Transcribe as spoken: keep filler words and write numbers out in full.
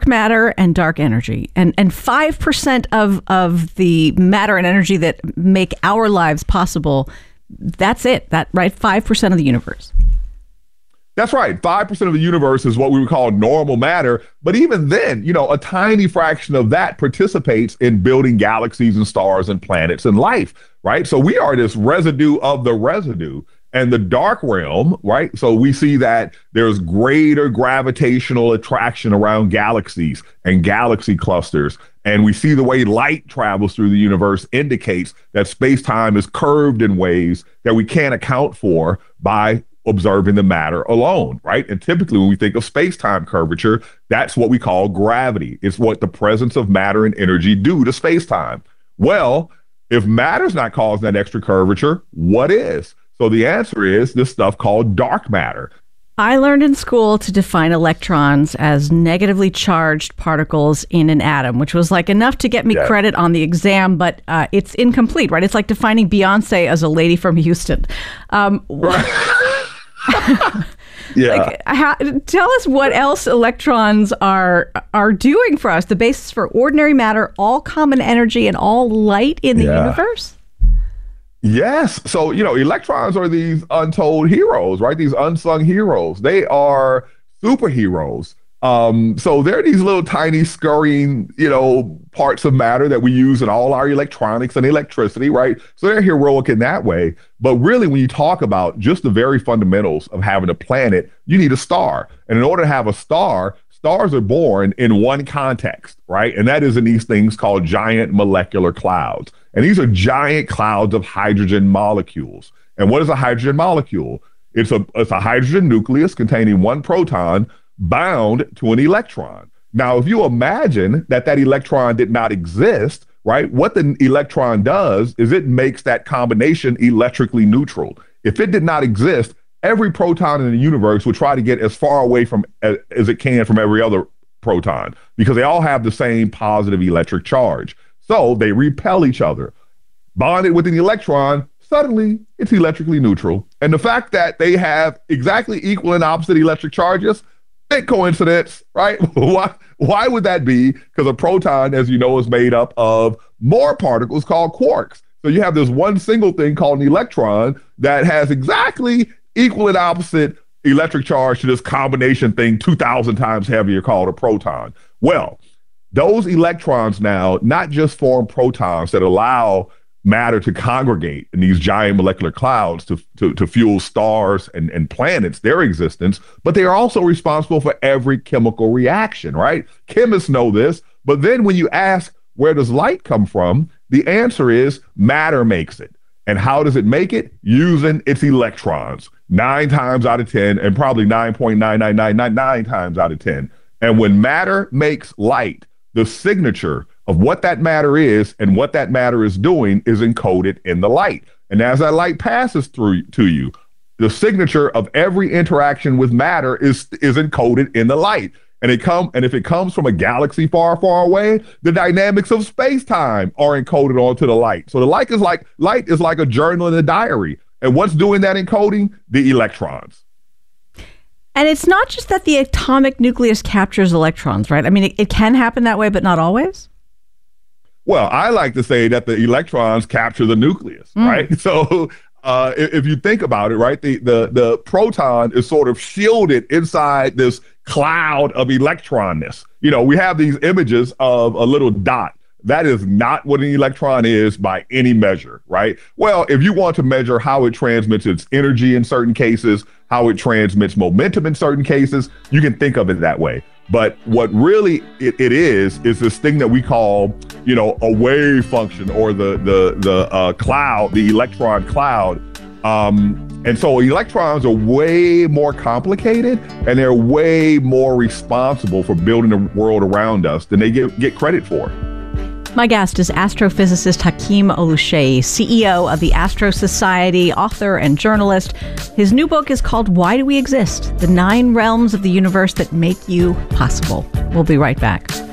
dark matter and dark energy. And and five percent of, of the matter and energy that make our lives possible, that's it. That right? five percent of the universe. That's right. five percent of the universe is what we would call normal matter. But even then, you know, a tiny fraction of that participates in building galaxies and stars and planets and life, right? So we are this residue of the residue. And the dark realm, right? So we see that there's greater gravitational attraction around galaxies and galaxy clusters. And we see the way light travels through the universe indicates that space-time is curved in ways that we can't account for by observing the matter alone, right? And typically when we think of space-time curvature, that's what we call gravity. It's what the presence of matter and energy do to space-time. Well, if matter's not causing that extra curvature, what is? So the answer is this stuff called dark matter. I learned in school to define electrons as negatively charged particles in an atom, which was like enough to get me yeah. credit on the exam, but uh, it's incomplete, right? It's like defining Beyonce as a lady from Houston. Um, right. yeah. Like, how, tell us what else electrons are are doing for us, the basis for ordinary matter, all common energy, and all light in the yeah. universe? Yes. So, you know, electrons are these untold heroes, right? These unsung heroes. They are superheroes. Um, so they're these little tiny scurrying, you know, parts of matter that we use in all our electronics and electricity, right? So they're heroic in that way. But really, when you talk about just the very fundamentals of having a planet, you need a star. And in order to have a star, stars are born in one context, right? And that is in these things called giant molecular clouds. And these are giant clouds of hydrogen molecules. And what is a hydrogen molecule? It's a, it's a hydrogen nucleus containing one proton bound to an electron. Now, if you imagine that that electron did not exist, right, what the electron does is it makes that combination electrically neutral. If it did not exist, every proton in the universe would try to get as far away from as, as it can from every other proton because they all have the same positive electric charge. So they repel each other. Bonded with an electron, suddenly it's electrically neutral. And the fact that they have exactly equal and opposite electric charges, big coincidence, right? why, why would that be? Because a proton, as you know, is made up of more particles called quarks. So you have this one single thing called an electron that has exactly equal and opposite electric charge to this combination thing two thousand times heavier called a proton. Well, those electrons now not just form protons that allow matter to congregate in these giant molecular clouds to, to, to fuel stars and, and planets, their existence, but they are also responsible for every chemical reaction, right? Chemists know this, but then when you ask, where does light come from? The answer is matter makes it. And how does it make it? Using its electrons, nine times out of ten, and probably nine point nine nine nine nine nine times out of ten. And when matter makes light, the signature of what that matter is and what that matter is doing is encoded in the light. And as that light passes through to you, the signature of every interaction with matter is, is encoded in the light. And it come and if it comes from a galaxy far, far away, the dynamics of space-time are encoded onto the light. So the light is like light is like a journal and a diary. And what's doing that encoding? The electrons. And it's not just that the atomic nucleus captures electrons, right? I mean, it, it can happen that way, but not always. Well, I like to say that the electrons capture the nucleus, mm. right? So uh, if, if you think about it, right, the, the, the proton is sort of shielded inside this cloud of electronness. You know, we have these images of a little dot. That is not what an electron is by any measure, right? Well, if you want to measure how it transmits its energy in certain cases, how it transmits momentum in certain cases, you can think of it that way. But what really it, it is, is this thing that we call, you know, a wave function or the, the, the uh, cloud, the electron cloud. Um, and so electrons are way more complicated and they're way more responsible for building the world around us than they get, get credit for. My guest is astrophysicist Hakeem Oluseyi, C E O of the Astro Society, author and journalist. His new book is called Why Do We Exist? The Nine Realms of the Universe That Make You Possible. We'll be right back.